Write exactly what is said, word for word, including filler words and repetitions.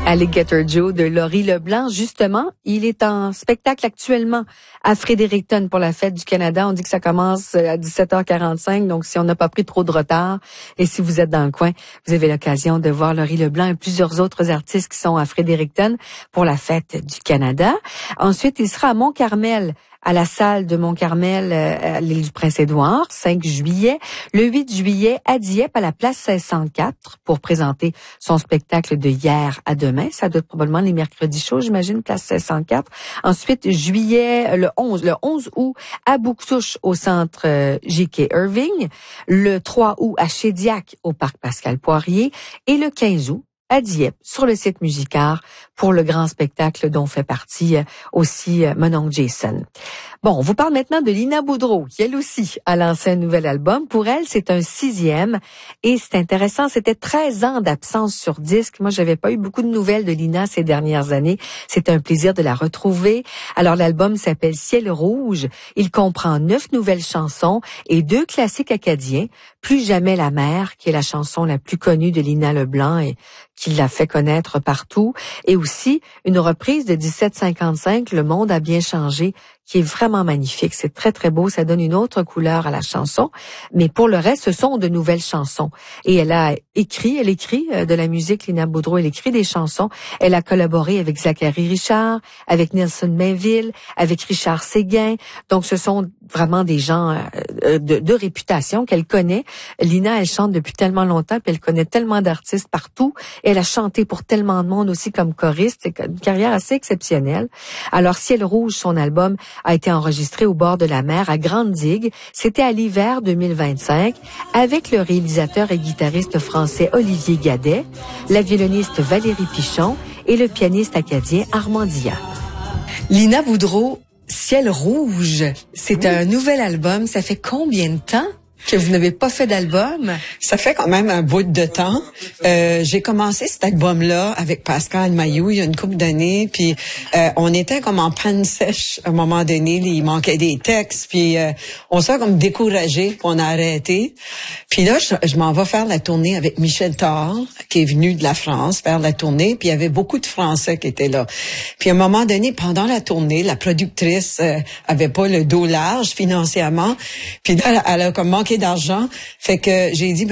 Alligator Joe de Laurie Leblanc, justement, il est en spectacle actuellement à Fredericton pour la Fête du Canada. On dit que ça commence à dix-sept heures quarante-cinq, donc si on n'a pas pris trop de retard et si vous êtes dans le coin, vous avez l'occasion de voir Laurie Leblanc et plusieurs autres artistes qui sont à Fredericton pour la Fête du Canada. Ensuite, il sera à Mont-Carmel, à la salle de Mont-Carmel à l'île du Prince-Édouard, cinq juillet. Le huit juillet, à Dieppe, à la place seize cent quatre, pour présenter son spectacle de hier à demain. Ça doit être probablement les mercredis chauds, j'imagine, place seize cent quatre. Ensuite, juillet, le onze, le onze août, à Bouctouche, au centre J K. Irving. Le trois août, à Chédiac, au parc Pascal-Poirier. Et le quinze août, à Dieppe, sur le site Musicart, pour le grand spectacle dont fait partie aussi mon oncle Jason. Bon, on vous parle maintenant de Lina Boudreau, qui elle aussi a lancé un nouvel album. Pour elle, c'est un sixième, et c'est intéressant, c'était treize ans d'absence sur disque. Moi, j'avais pas eu beaucoup de nouvelles de Lina ces dernières années. C'est un plaisir de la retrouver. Alors, l'album s'appelle Ciel rouge. Il comprend neuf nouvelles chansons et deux classiques acadiens. Plus jamais la mer, qui est la chanson la plus connue de Lina Leblanc et qui l'a fait connaître partout, et aussi une reprise de dix-sept cinquante-cinq, Le monde a bien changé, qui est vraiment magnifique. C'est très, très beau. Ça donne une autre couleur à la chanson. Mais pour le reste, ce sont de nouvelles chansons. Et elle a écrit, elle écrit de la musique, Lina Boudreau. Elle écrit des chansons. Elle a collaboré avec Zachary Richard, avec Nelson Mainville, avec Richard Séguin. Donc, ce sont vraiment des gens de, de réputation qu'elle connaît. Lina, elle chante depuis tellement longtemps, puis elle connaît tellement d'artistes partout. Et elle a chanté pour tellement de monde aussi comme choriste. C'est une carrière assez exceptionnelle. Alors, Ciel rouge, son album, a été enregistré au bord de la mer à Grande-Digue. C'était à l'hiver deux mille vingt-cinq avec le réalisateur et guitariste français Olivier Gadet, la violoniste Valérie Pichon et le pianiste acadien Armand Diaz. Lina Boudreau, Ciel rouge, c'est un nouvel album. Ça fait combien de temps que vous n'avez pas fait d'album? Ça fait quand même un bout de temps. Euh, j'ai commencé cet album-là avec Pascal Mailloux il y a une couple d'années, puis euh, on était comme en panne sèche à un moment donné. Il manquait des textes, puis euh, on s'est comme découragé, puis on a arrêté. Puis là, je, je m'en vais faire la tournée avec Michel Thor, qui est venu de la France faire la tournée, puis il y avait beaucoup de Français qui étaient là. Puis à un moment donné, pendant la tournée, la productrice euh, avait pas le dos large financièrement, puis là, elle a comme manqué d'argent, fait que j'ai dit